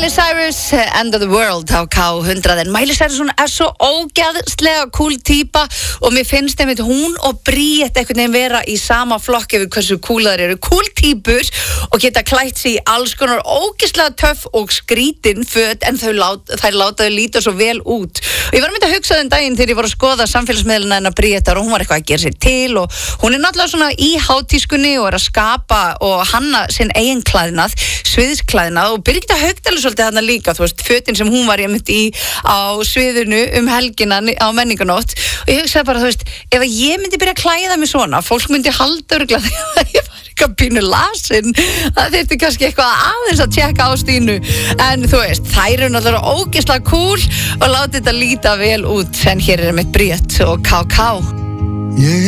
Miley Cyrus, End of the World á K100 en Miley Cyrus svo ógeðslega cool típa og mér finnst einmitt hún og Bríett einhvern veginn vera í sama flokk yfir hversu coolaðar eru cool típur og geta klætt sig í alls konar ógeðslega töff og skrítin föt en þær láta þau líta svo vel út og ég var að hugsa þenn daginn þegar ég var að skoða samfélagsmiðluna hennar Bríettar og hún var eitthvað að gera sér til og hún náttúrulega svona í hátískunni og að skapa og hanna sinn eigin klæðnað, sviðsklæðnað og Birgitta Haukdal svolítið þarna líka, þú veist, fötin sem hún var einmitt í á sviðinu helgina á menninganótt og ég hugsaði bara, þú veist, ef ég myndi byrja að klæða mig svona, fólk myndi halda örugglega þegar ég var eitthvað pínu lasin, það þyrfti kannski eitthvað aðeins að tjekka á Stínu, en þú veist, þær eru náttúrulega ógeðslega cool og láta þetta líta vel út, en hér einmitt Bríett og KK.